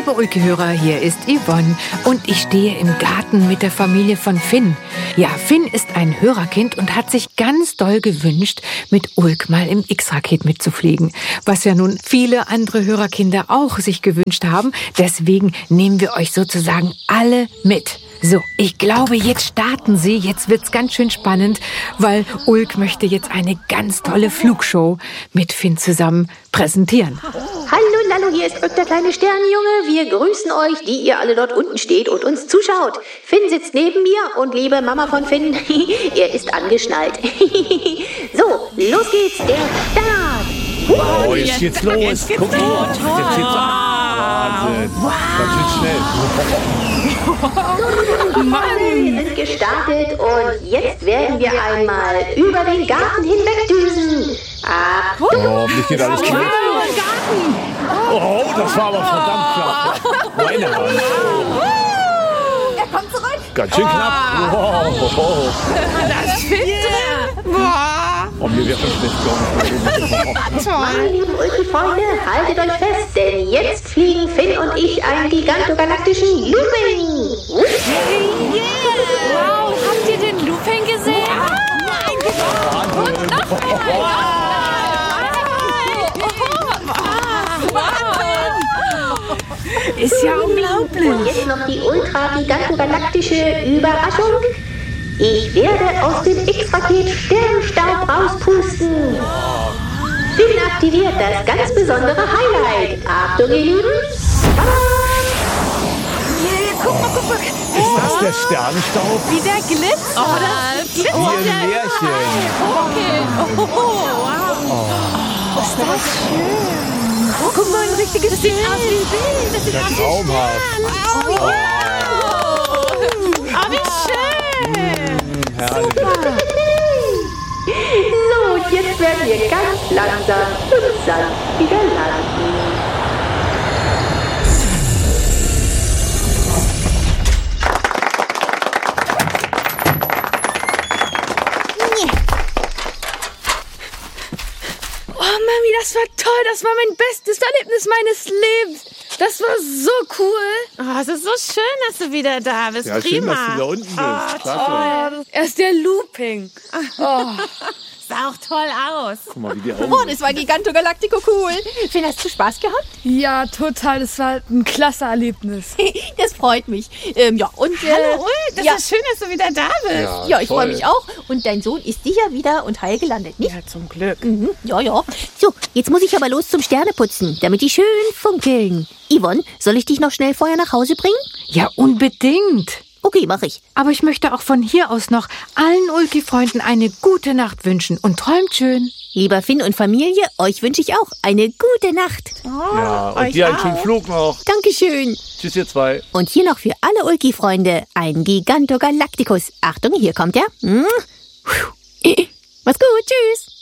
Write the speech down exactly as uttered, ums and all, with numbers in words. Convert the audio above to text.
Liebe Ulki-Hörer, hier ist Yvonne und ich stehe im Garten mit der Familie von Finn. Ja, Finn ist ein Hörerkind und hat sich ganz doll gewünscht, mit Ulk mal im X-Raket mitzufliegen. Was ja nun viele andere Hörerkinder auch sich gewünscht haben. Deswegen nehmen wir euch sozusagen alle mit. So, ich glaube, jetzt starten sie. Jetzt wird's ganz schön spannend, weil Ulk möchte jetzt eine ganz tolle Flugshow mit Finn zusammen präsentieren. Hallo, Lallo, hier ist Ulk, der kleine Sternenjunge. Wir grüßen euch, die ihr alle dort unten steht und uns zuschaut. Finn sitzt neben mir und liebe Mama von Finn, er ist angeschnallt. So, los geht's, der Start. Oh, jetzt geht's los. Jetzt geht's Guck mal, los. Jetzt geht's Wahnsinn. Wow. Ganz schön schnell. Mann, wir sind gestartet und jetzt werden wir einmal über den Garten hinwegdüsen. Achtung! Oh, hoffentlich geht alles gut. Oh, das war aber verdammt knapp. Meine Hand. Er kommt zurück. Ganz schön knapp. Wow. Das Find drin. Oh, mir wäre schon schlecht, glaube ich. Meine lieben Ulki-Freunde, haltet euch fest, denn jetzt fliegen Finn und ich einen gigantogalaktischen Looping. Wow, habt ihr den Looping gesehen? Nein, und noch einmal. Ist ja unglaublich. Und jetzt noch die ultra-gigantogalaktische Überraschung. Ich werde aus dem X-Raket Sternstaub rauspusten. Finn aktiviert das ganz besondere Highlight. Achtung, ihr Lieben. Yeah, guck mal, guck mal. Ist das der Sternenstaub? Wie der glitzt. Oh, das glitzt. Wie ein Märchen. Okay. Oh, wow. Oh. Ist das schön. Oh, guck mal, ein richtiges Das sieht aus wie ein Bild. Das sieht Ja, aus wie traumhaft. Oh, wow. Oh, wie schön. Herrlich. So, und jetzt werden wir ganz langsam und sanft wieder landen. Oh, Mami, das war toll. Das war mein bestes Erlebnis meines Lebens. Das war so cool. Oh, es ist so schön, dass du wieder da bist. Ja, schön, dass du wieder unten bist. Oh, Klasse. toll. Erst der Looping. Oh. Sah auch toll aus. Guck mal, wie die Augen. Oh, das war Gigantogalactico cool. Finn, hast du Spaß gehabt? Ja, total. Das war ein klasse Erlebnis. Das freut mich. Ähm, ja, und äh, Hallo, Ulk. Das ja. ist schön, dass du wieder da bist. Ja, ja, ich toll. freue mich auch. Und dein Sohn ist sicher wieder und heil gelandet, nicht? Ja, zum Glück. Mhm. Ja, ja. So, jetzt muss ich aber los zum Sterneputzen, damit die schön funkeln. Yvonne, soll ich dich noch schnell vorher nach Hause bringen? Ja, unbedingt. Okay, mach ich. Aber ich möchte auch von hier aus noch allen Ulki-Freunden eine gute Nacht wünschen und träumt schön. Lieber Finn und Familie, euch wünsche ich auch eine gute Nacht. Ja, und dir einen schönen Flug noch. Dankeschön. Tschüss, ihr zwei. Und hier noch für alle Ulki-Freunde ein Gigantogalacticus. Achtung, hier kommt er. Mach's gut, tschüss.